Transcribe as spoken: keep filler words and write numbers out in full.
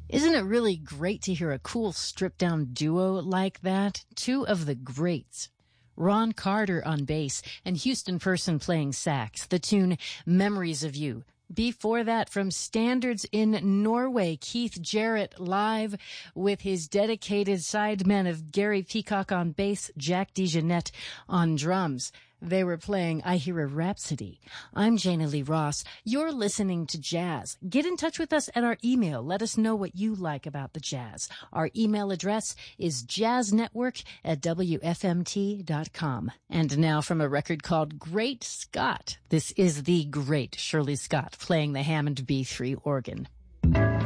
Isn't it really great to hear a cool stripped-down duo like that? Two of the greats. Ron Carter on bass and Houston Person playing sax. The tune Memories of You. Before that, from Standards in Norway, Keith Jarrett live with his dedicated sidemen of Gary Peacock on bass, Jack DeJohnette on drums. They were playing I Hear a Rhapsody. I'm Jana Lee Ross. You're listening to Jazz. Get in touch with us at our email. Let us know what you like about the jazz. Our email address is jazznetwork at W F M T dot com. And now from a record called Great Scott, this is the great Shirley Scott playing the Hammond B three organ.